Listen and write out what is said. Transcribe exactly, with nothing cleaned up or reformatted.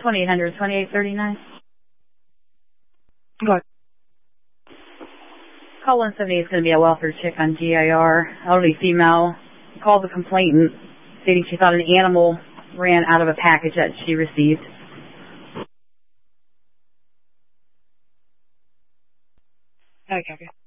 twenty-eight hundred, twenty-eight thirty-nine. Go ahead. Call one seventy is going to be a welfare check on G I R. Elderly female called the complainant stating she thought an animal ran out of a package that she received. Okay, okay.